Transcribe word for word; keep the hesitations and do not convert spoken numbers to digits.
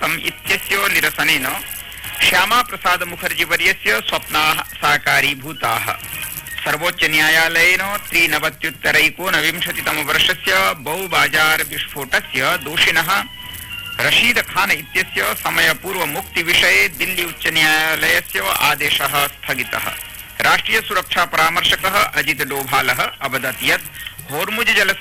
कृतम् इत्यस्य निरसनेन श्यामा प्रसाद मुखर्जी वर्यस्य स्वप्नाः साकारीभूताः। सर्वोच्च न्यायालयेन त्रिनवत्युत्तरैकोनविंशतितमवर्षस्य बहुबाजार विस्फोटस्य दोषिणः रशीद खान इत्यस्य समयपूर्वमुक्तिविषये दिल्ली उच्च न्यायालयस्य आदेशः स्थगितः। राष्ट्रिय सुरक्षा परामर्शकः अजित डोभालः अवदत् यत् होर्मुज जल